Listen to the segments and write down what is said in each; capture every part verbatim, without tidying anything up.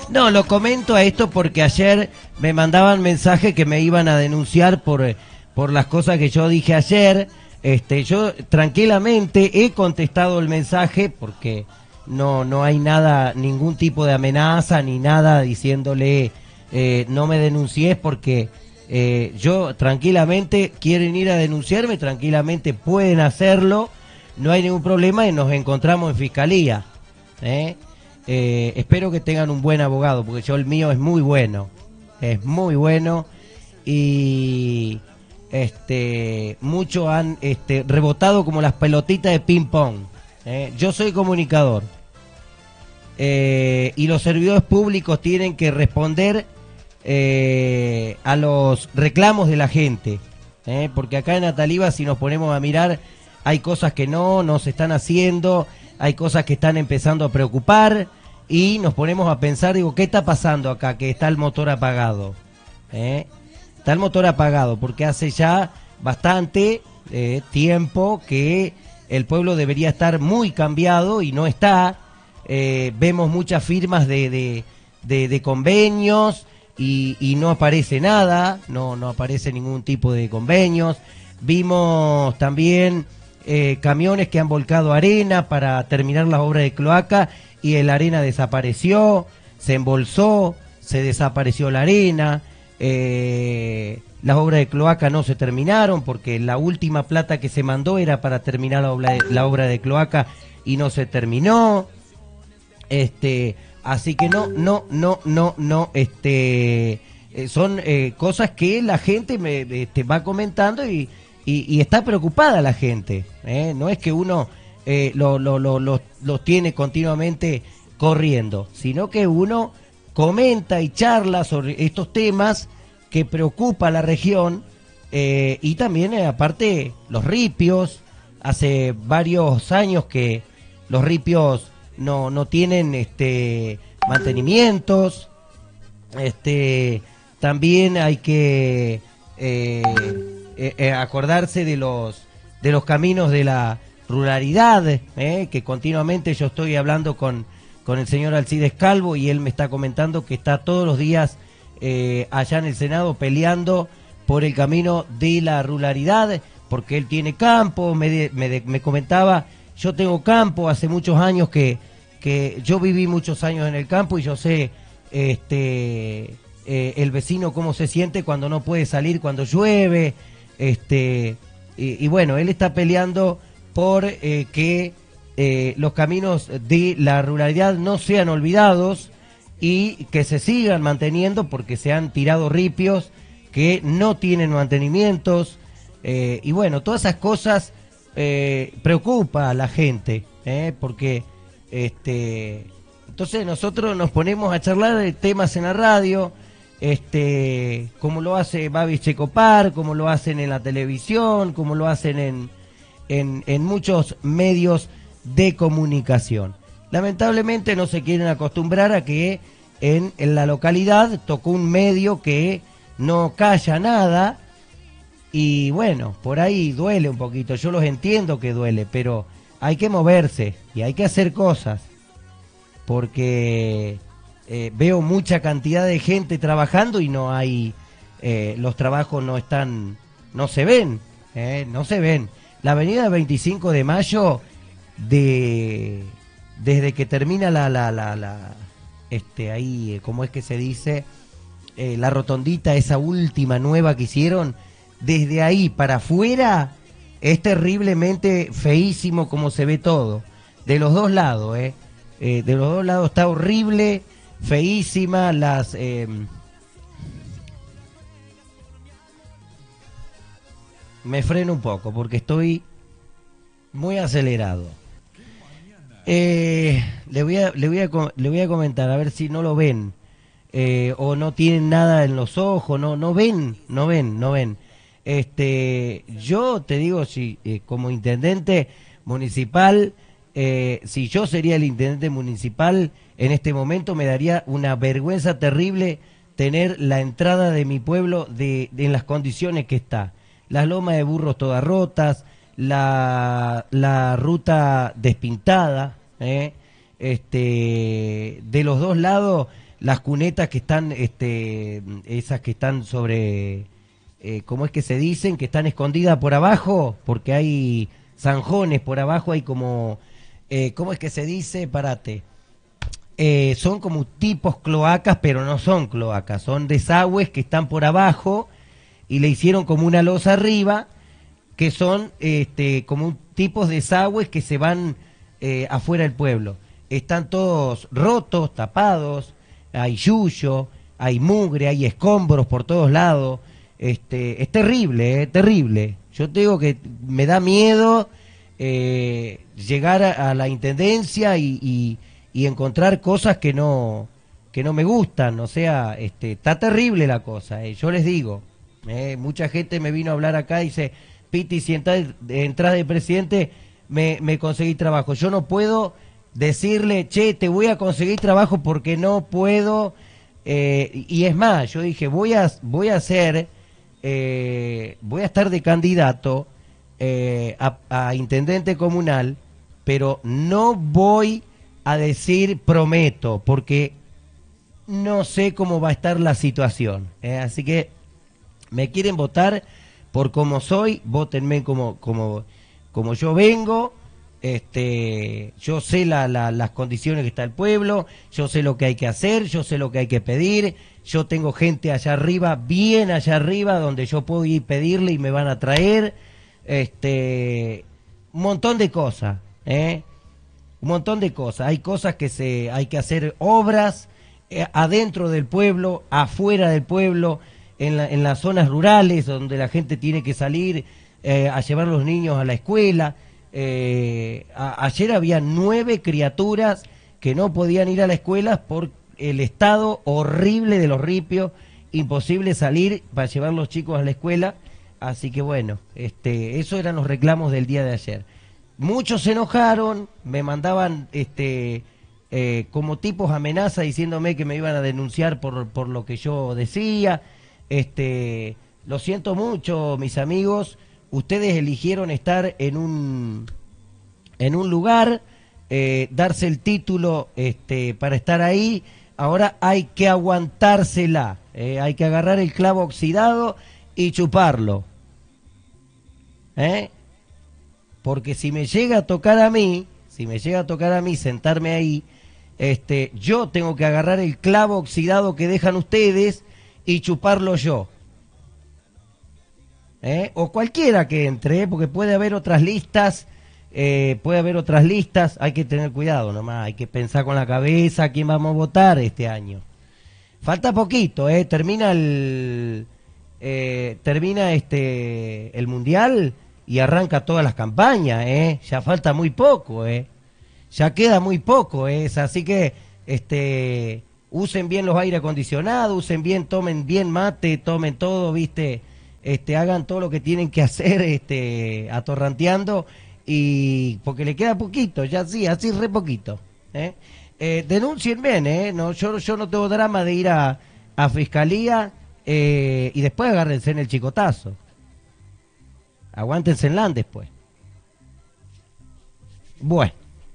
No, lo comento a esto porque ayer me mandaban mensajes que me iban a denunciar por, eh, por las cosas que yo dije ayer. Este, yo tranquilamente he contestado el mensaje porque no, no hay nada, ningún tipo de amenaza ni nada diciéndole eh, no me denuncies porque eh, yo tranquilamente quieren ir a denunciarme, tranquilamente pueden hacerlo, no hay ningún problema y nos encontramos en fiscalía. ¿eh? Eh, espero que tengan un buen abogado, porque yo el mío es muy bueno, es muy bueno y este muchos han este, rebotado como las pelotitas de ping pong. ¿eh? Yo soy comunicador eh, y los servidores públicos tienen que responder eh, a los reclamos de la gente, ¿eh? porque acá en Ataliva si nos ponemos a mirar hay cosas que no, no se están haciendo, hay cosas que están empezando a preocupar. Y nos ponemos a pensar, digo, ¿qué está pasando acá? Que está el motor apagado. ¿eh? Está el motor apagado, porque hace ya bastante eh, tiempo que el pueblo debería estar muy cambiado y no está. Eh, vemos muchas firmas de, de, de, de convenios y, y no aparece nada, no, no aparece ningún tipo de convenios. Vimos también eh, camiones que han volcado arena para terminar las obras de cloaca y la arena desapareció, se embolsó, se desapareció la arena, eh, las obras de cloaca no se terminaron porque la última plata que se mandó era para terminar la obra de, la obra de cloaca y no se terminó. Este, así que no, no, no, no, no, este, eh, son eh, cosas que la gente me este, va comentando y, y, y está preocupada la gente, ¿eh? No es que uno Eh, lo, lo, lo, lo, los tiene continuamente corriendo, sino que uno comenta y charla sobre estos temas que preocupa a la región eh, y también eh, aparte los ripios. Hace varios años que los ripios no, no tienen este mantenimientos. Este, también hay que eh, eh, eh, acordarse de los de los caminos de la ruralidad, eh, que continuamente yo estoy hablando con, con el señor Alcides Calvo y él me está comentando que está todos los días eh, allá en el Senado peleando por el camino de la ruralidad, porque él tiene campo, me, me, me comentaba, yo tengo campo, hace muchos años que, que yo viví muchos años en el campo y yo sé este eh, el vecino cómo se siente cuando no puede salir, cuando llueve, este y, y bueno, él está peleando por eh, que eh, los caminos de la ruralidad no sean olvidados y que se sigan manteniendo porque se han tirado ripios que no tienen mantenimientos eh, y bueno, todas esas cosas eh, preocupa a la gente eh, porque este entonces nosotros nos ponemos a charlar de temas en la radio, este como lo hace Babi Checopar, como lo hacen en la televisión, como lo hacen en En, en muchos medios de comunicación. Lamentablemente no se quieren acostumbrar a que en, en la localidad tocó un medio que no calla nada y bueno, por ahí duele un poquito, yo los entiendo que duele, pero hay que moverse y hay que hacer cosas porque eh, veo mucha cantidad de gente trabajando y no hay, eh, los trabajos no están, no se ven, eh, no se ven. La avenida veinticinco de mayo, de desde que termina la, la, la, la este, ahí, ¿cómo es que se dice? Eh, la rotondita, esa última nueva que hicieron, desde ahí para afuera, es terriblemente feísimo como se ve todo. De los dos lados, ¿eh? eh de los dos lados está horrible, feísima, las... Eh, me freno un poco porque estoy muy acelerado. Eh, le voy a, le voy a, le voy a comentar a ver si no lo ven eh, o no tienen nada en los ojos, no, no ven, no ven, no ven. Este, yo te digo si eh, como intendente municipal, eh, si yo sería el intendente municipal en este momento me daría una vergüenza terrible tener la entrada de mi pueblo de, de en las condiciones que está. Las lomas de burros todas rotas, la, la ruta despintada, ¿eh? este, de los dos lados las cunetas que están, este, esas que están sobre, eh, ¿cómo es que se dicen? Que están escondidas por abajo, porque hay zanjones por abajo, hay como, eh, ¿cómo es que se dice? Parate. Eh, son como tipos cloacas, pero no son cloacas, son desagües que están por abajo y le hicieron como una losa arriba, que son este, como tipos de desagües que se van eh, afuera del pueblo. Están todos rotos, tapados, hay yuyo, hay mugre, hay escombros por todos lados. Este, es terrible, eh, terrible. Yo te digo que me da miedo eh, llegar a, a la intendencia y, y, y encontrar cosas que no que no me gustan. O sea, este, está terrible la cosa. Eh. Yo les digo, eh, mucha gente me vino a hablar acá y dice, Piti, si entras, entras de presidente, me, me conseguí trabajo. Yo no puedo decirle, che, te voy a conseguir trabajo porque no puedo, eh, y es más, yo dije, voy a, voy a hacer, eh, voy a estar de candidato eh, a, a intendente comunal, pero no voy a decir prometo, porque no sé cómo va a estar la situación, eh, así que me quieren votar por como soy, vótenme como, como, como yo vengo. Este, yo sé la, la, las condiciones que está el pueblo, yo sé lo que hay que hacer, yo sé lo que hay que pedir, yo tengo gente allá arriba, bien allá arriba, donde yo puedo ir pedirle y me van a traer, este, un montón de cosas, ¿eh? Un montón de cosas, hay cosas que se, hay que hacer obras eh, adentro del pueblo, afuera del pueblo, en, la, en las zonas rurales, donde la gente tiene que salir eh, a llevar los niños a la escuela. Eh, a, ayer había nueve criaturas que no podían ir a la escuela por el estado horrible de los ripios, imposible salir para llevar los chicos a la escuela, así que bueno, este, esos eran los reclamos del día de ayer. Muchos se enojaron, me mandaban este, eh, como tipos amenazas diciéndome que me iban a denunciar por, por lo que yo decía. Este, lo siento mucho, mis amigos. Ustedes eligieron estar en un en un lugar, eh, darse el título este, para estar ahí. Ahora hay que aguantársela, eh, hay que agarrar el clavo oxidado y chuparlo, ¿eh? Porque si me llega a tocar a mí, si me llega a tocar a mí sentarme ahí, este, yo tengo que agarrar el clavo oxidado que dejan ustedes y chuparlo yo. ¿Eh? O cualquiera que entre, porque puede haber otras listas, eh, puede haber otras listas, hay que tener cuidado nomás, hay que pensar con la cabeza a quién vamos a votar este año. Falta poquito, eh, termina el eh, termina este el mundial y arranca todas las campañas, eh, ya falta muy poco, eh, ya queda muy poco, eh, así que este usen bien los aire acondicionados, usen bien, tomen bien mate, tomen todo, viste. Este, hagan todo lo que tienen que hacer, este, atorranteando, y porque le queda poquito, ya sí, así re poquito. ¿eh? Eh, denuncien bien, ¿eh? No, yo, yo no tengo drama de ir a, a fiscalía eh, y después agárrense en el chicotazo. Aguántense en LAN después. Bueno.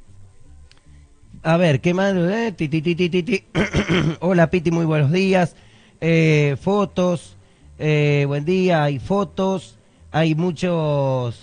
A ver, ¿qué más? Eh, ti, ti, ti, ti, ti, ti. Hola Piti, muy buenos días. Eh, fotos. Eh, buen día, hay fotos, hay muchos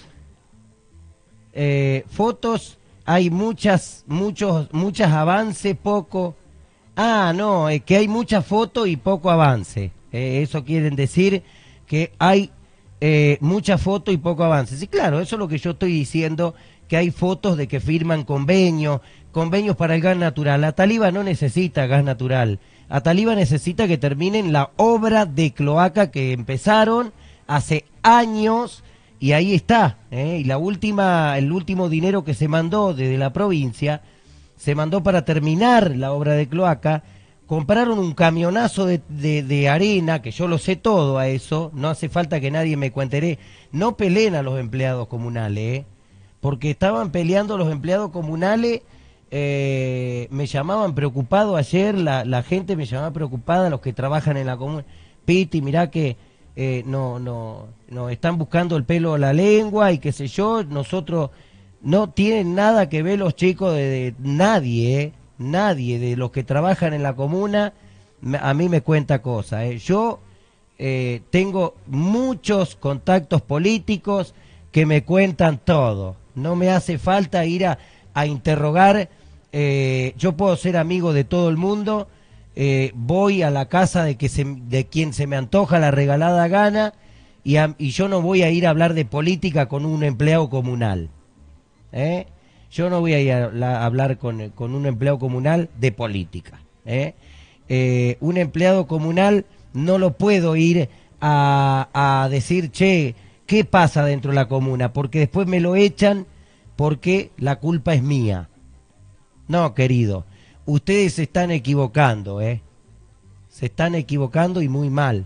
eh, fotos, hay muchas, muchos, muchas avances, poco. Ah, no, es que hay mucha foto y poco avance. Eh, eso quieren decir que hay eh, mucha foto y poco avance. Sí, claro, eso es lo que yo estoy diciendo, que hay fotos de que firman convenios, convenios para el gas natural. La Taliba no necesita gas natural. Ataliba necesita que terminen la obra de cloaca que empezaron hace años y ahí está, ¿eh? Y la última, el último dinero que se mandó desde la provincia se mandó para terminar la obra de cloaca. Compraron un camionazo de, de, de arena, que yo lo sé todo a eso, no hace falta que nadie me cuente. No peleen a los empleados comunales, ¿eh? Porque estaban peleando los empleados comunales. Eh, me llamaban preocupado ayer, la, la gente me llamaba preocupada, los que trabajan en la comuna. Piti, mirá que eh, no, no, no están buscando el pelo a la lengua y qué sé yo. Nosotros no tienen nada que ver los chicos de, de nadie, eh, nadie de los que trabajan en la comuna a mí me cuenta cosas. ¿eh? Yo eh, tengo muchos contactos políticos que me cuentan todo. No me hace falta ir a, a interrogar. Eh, yo puedo ser amigo de todo el mundo. Eh, voy a la casa de, que se, de quien se me antoja la regalada gana y, a, y yo no voy a ir a hablar de política con un empleado comunal. ¿eh? Yo no voy a ir a, a hablar con, con un empleado comunal de política. ¿eh? Eh, un empleado comunal no lo puedo ir a, a decir, che, ¿qué pasa dentro de la comuna? Porque después me lo echan porque la culpa es mía. No, querido, ustedes se están equivocando, ¿eh? Se están equivocando y muy mal.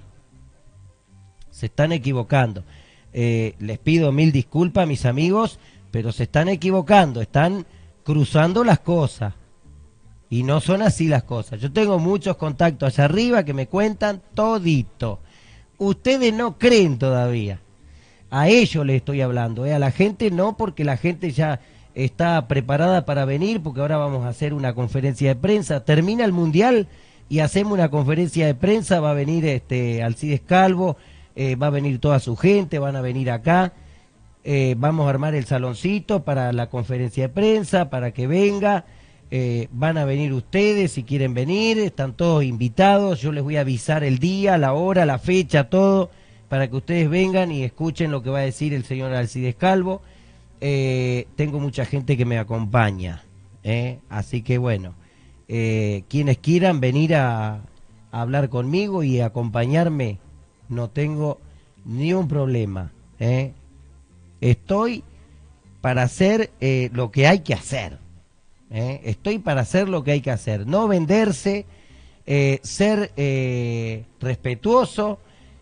Se están equivocando. Eh, les pido mil disculpas, mis amigos, pero se están equivocando, están cruzando las cosas. Y no son así las cosas. Yo tengo muchos contactos allá arriba que me cuentan todito. Ustedes no creen todavía. A ellos les estoy hablando, ¿eh? A la gente no, porque la gente ya está preparada para venir, porque ahora vamos a hacer una conferencia de prensa. Termina el Mundial y hacemos una conferencia de prensa, va a venir este Alcides Calvo, eh, va a venir toda su gente, van a venir acá. Eh, vamos a armar el saloncito para la conferencia de prensa, para que venga. Eh, van a venir ustedes si quieren venir, están todos invitados, yo les voy a avisar el día, la hora, la fecha, todo, para que ustedes vengan y escuchen lo que va a decir el señor Alcides Calvo. Eh, tengo mucha gente que me acompaña, ¿eh? Así que bueno, eh, quienes quieran venir a, a hablar conmigo y acompañarme, no tengo ni un problema, ¿eh? Estoy para hacer eh, lo que hay que hacer. ¿Eh? Estoy para hacer lo que hay que hacer, no venderse, eh, ser eh, respetuoso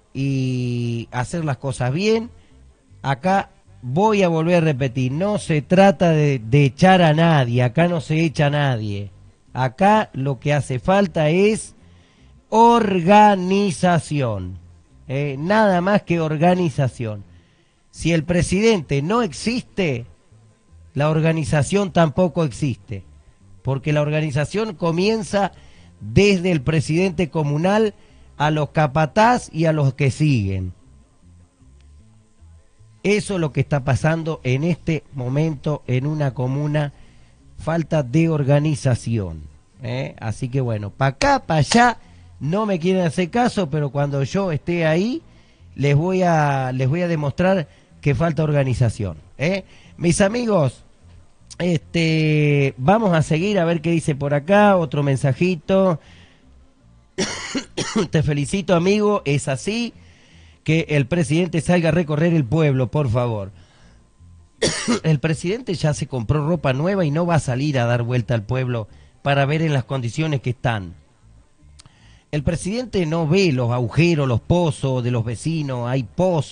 y hacer las cosas bien. Acá voy a volver a repetir, no se trata de, de echar a nadie, acá no se echa a nadie, acá lo que hace falta es organización, eh, nada más que organización. Si el presidente no existe, la organización tampoco existe, porque la organización comienza desde el presidente comunal a los capataz y a los que siguen. Eso es lo que está pasando en este momento en una comuna, falta de organización. ¿eh? Así que bueno, para acá, para allá, no me quieren hacer caso, pero cuando yo esté ahí, les voy a, les voy a demostrar que falta organización. ¿eh? Mis amigos, este, vamos a seguir a ver qué dice por acá, otro mensajito. Te felicito, amigo, es así, que el presidente salga a recorrer el pueblo, por favor. El presidente ya se compró ropa nueva y no va a salir a dar vuelta al pueblo para ver en las condiciones que están. El presidente no ve los agujeros, los pozos de los vecinos, hay pozos.